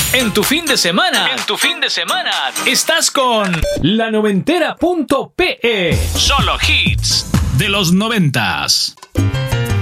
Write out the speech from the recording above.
En tu fin de semana, estás con lanoventera.pe. Solo hits de los 90s.